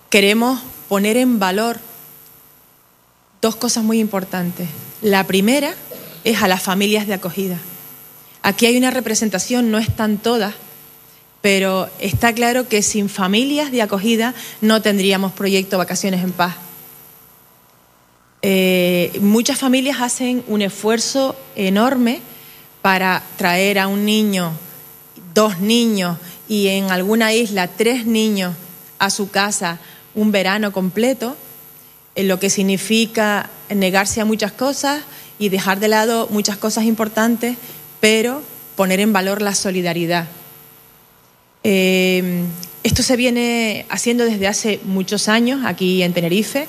queremos poner en valor dos cosas muy importantes. La primera es a las familias de acogida. Aquí hay una representación, no están todas, pero está claro que sin familias de acogida no tendríamos proyecto Vacaciones en Paz. Muchas familias hacen un esfuerzo enorme para traer a un niño, 2 niños y en alguna isla 3 niños a su casa un verano completo, lo que significa negarse a muchas cosas y dejar de lado muchas cosas importantes, pero poner en valor la solidaridad. Esto se viene haciendo desde hace muchos años aquí en Tenerife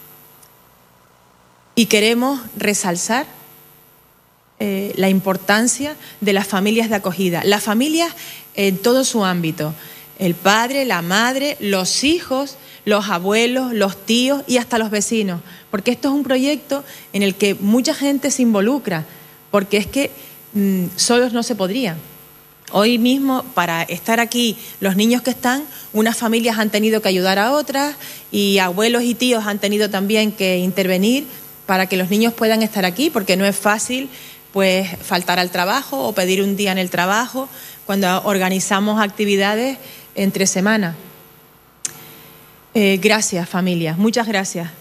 y queremos resaltar la importancia de las familias de acogida. Las familias en todo su ámbito, el padre, la madre, los hijos, los abuelos, los tíos y hasta los vecinos, porque esto es un proyecto en el que mucha gente se involucra, porque es que solos no se podría. Hoy mismo, para estar aquí, los niños que están, unas familias han tenido que ayudar a otras y abuelos y tíos han tenido también que intervenir para que los niños puedan estar aquí, porque no es fácil pues faltar al trabajo o pedir un día en el trabajo cuando organizamos actividades entre semana. Gracias, familias, muchas gracias.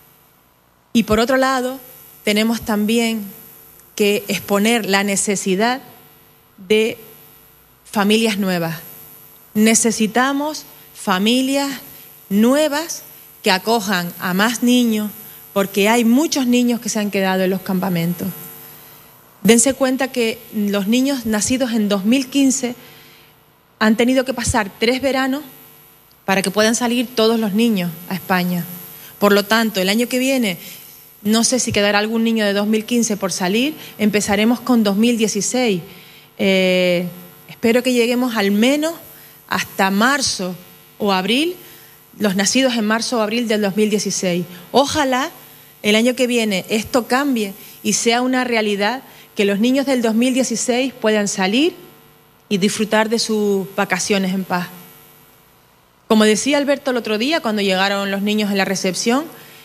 Y por otro lado, tenemos también que exponer la necesidad de familias nuevas. Necesitamos familias nuevas que acojan a más niños, porque hay muchos niños que se han quedado en los campamentos. Dense cuenta que los niños nacidos en 2015 han tenido que pasar 3 veranos para que puedan salir todos los niños a España. Por lo tanto, el año que viene, no sé si quedará algún niño de 2015 por salir, empezaremos con 2016. Espero que lleguemos al menos hasta marzo o abril, los nacidos en marzo o abril del 2016. Ojalá el año que viene esto cambie y sea una realidad que los niños del 2016 puedan salir y disfrutar de sus vacaciones en paz. Como decía Alberto el otro día, cuando llegaron los niños en la recepción,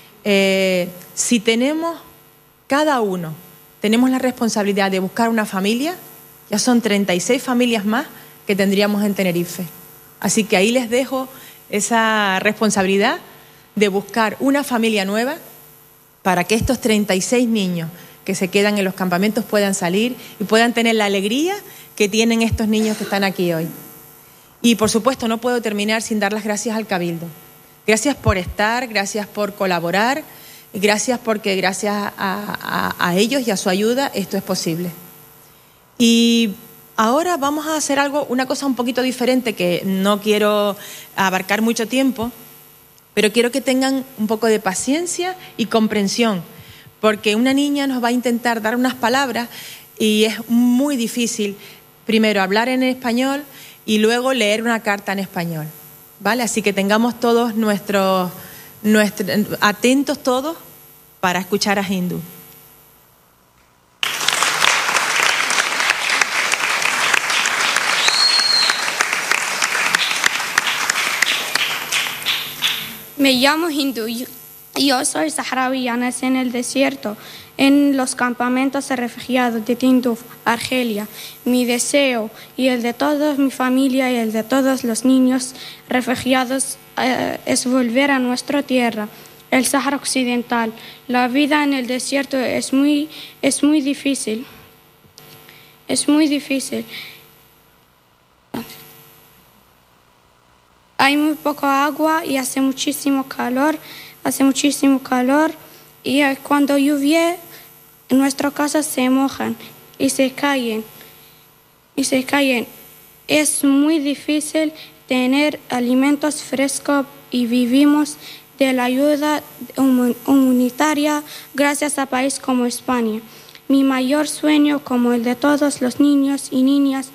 si tenemos, cada uno, tenemos la responsabilidad de buscar una familia, ya son 36 familias más que tendríamos en Tenerife. Así que ahí les dejo esa responsabilidad de buscar una familia nueva para que estos 36 niños que se quedan en los campamentos puedan salir y puedan tener la alegría que tienen estos niños que están aquí hoy. Y por supuesto no puedo terminar sin dar las gracias al Cabildo. Gracias por estar, gracias por colaborar, y gracias porque gracias a ellos y a su ayuda esto es posible. Y ahora vamos a hacer una cosa un poquito diferente, que no quiero abarcar mucho tiempo, pero quiero que tengan un poco de paciencia y comprensión, porque una niña nos va a intentar dar unas palabras y es muy difícil primero hablar en español y luego leer una carta en español, ¿vale? Así que tengamos todos atentos todos para escuchar a Hindu. Me llamo Hindu. Yo soy saharaui, nací en el desierto, en los campamentos de refugiados de Tindouf, Argelia. Mi deseo y el de toda mi familia y el de todos los niños refugiados es volver a nuestra tierra, el Sáhara Occidental. La vida en el desierto es muy difícil. Es muy difícil. Hay muy poca agua y hace muchísimo calor y cuando llueve nuestras casas se mojan y se caen. Es muy difícil tener alimentos frescos y vivimos de la ayuda humanitaria gracias a países como España. Mi mayor sueño, como el de todos los niños y niñas,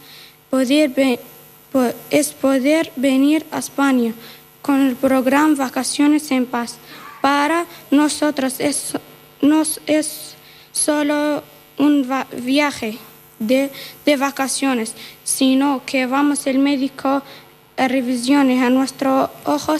es poder venir a España con el programa Vacaciones en Paz. Para nosotros no es solo un viaje de vacaciones, sino que vamos al médico a revisiones a nuestros ojos